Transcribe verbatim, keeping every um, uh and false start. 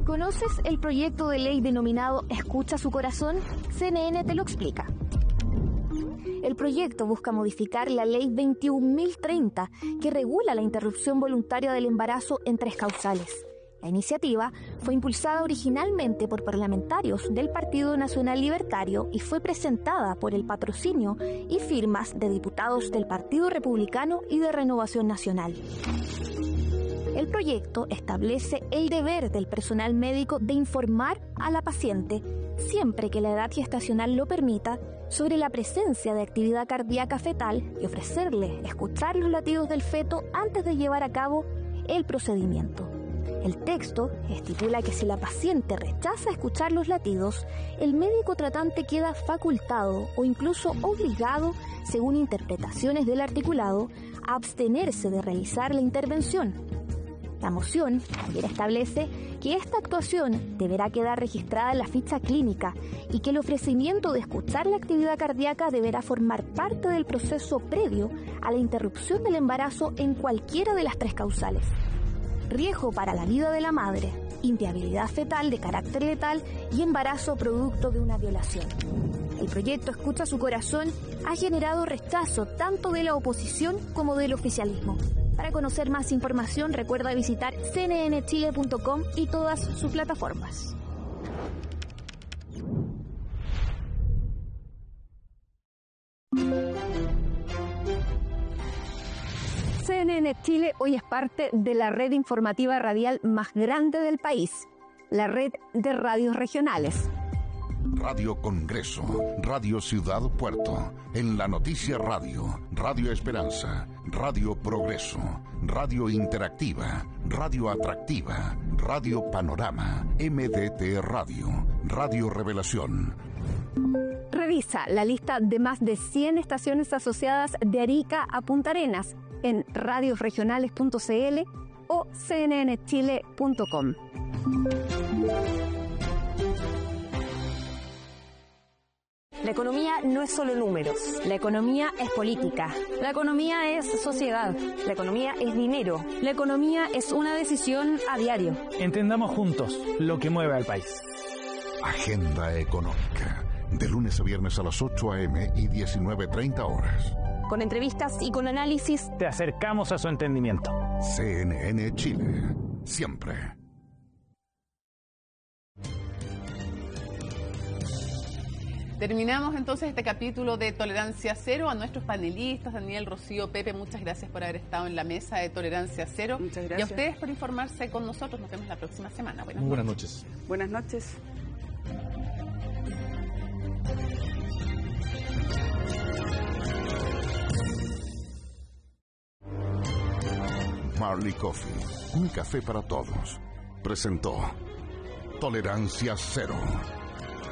¿Conoces el proyecto de ley denominado Escucha su corazón? C N N te lo explica. El proyecto busca modificar la ley veintiún mil treinta, que regula la interrupción voluntaria del embarazo en tres causales. La iniciativa fue impulsada originalmente por parlamentarios del Partido Nacional Libertario y fue presentada por el patrocinio y firmas de diputados del Partido Republicano y de Renovación Nacional. El proyecto establece el deber del personal médico de informar a la paciente, siempre que la edad gestacional lo permita, sobre la presencia de actividad cardíaca fetal y ofrecerle escuchar los latidos del feto antes de llevar a cabo el procedimiento. El texto estipula que si la paciente rechaza escuchar los latidos, el médico tratante queda facultado o incluso obligado, según interpretaciones del articulado, a abstenerse de realizar la intervención. La moción también establece que esta actuación deberá quedar registrada en la ficha clínica y que el ofrecimiento de escuchar la actividad cardíaca deberá formar parte del proceso previo a la interrupción del embarazo en cualquiera de las tres causales. Riesgo para la vida de la madre, inviabilidad fetal de carácter letal y embarazo producto de una violación. El proyecto Escucha su corazón ha generado rechazo tanto de la oposición como del oficialismo. Para conocer más información, recuerda visitar c n n chile punto com y todas sus plataformas. C N N Chile hoy es parte de la red informativa radial más grande del país, la red de radios regionales. Radio Congreso, Radio Ciudad Puerto, En la Noticia Radio, Radio Esperanza, Radio Progreso, Radio Interactiva, Radio Atractiva, Radio Panorama, M D T Radio, Radio Revelación. Revisa la lista de más de cien estaciones asociadas de Arica a Punta Arenas en radios regionales punto c l o c n n chile punto com. La economía no es solo números. La economía es política. La economía es sociedad. La economía es dinero. La economía es una decisión a diario. Entendamos juntos lo que mueve al país. Agenda Económica. De lunes a viernes a las ocho a eme y diecinueve treinta horas. Con entrevistas y con análisis. Te acercamos a su entendimiento. C N N Chile. Siempre. Terminamos entonces este capítulo de Tolerancia Cero. A nuestros panelistas, Daniel, Rocío, Pepe, muchas gracias por haber estado en la mesa de Tolerancia Cero. Muchas gracias. Y a ustedes por informarse con nosotros. Nos vemos la próxima semana. Buenas, Muy buenas noches. noches. Buenas noches. Marley Coffee, un café para todos. Presentó Tolerancia Cero.